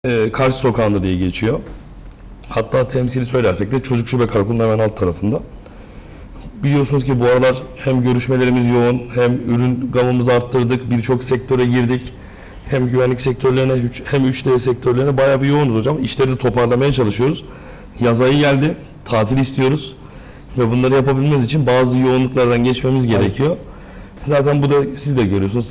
Karşı Sokağı'nda diye geçiyor. Hatta temsili söylersek de Çocuk Şube Karakolu'nun hemen alt tarafında. Biliyorsunuz ki bu aralar hem görüşmelerimiz yoğun, hem ürün gamımızı arttırdık, birçok sektöre girdik. Hem güvenlik sektörlerine hem 3D sektörlerine bayağı bir yoğunuz hocam. İşleri de toparlamaya çalışıyoruz. Yaz ayı geldi, tatil istiyoruz. Ve bunları yapabilmemiz için bazı yoğunluklardan geçmemiz gerekiyor. Zaten bu da siz de görüyorsunuz.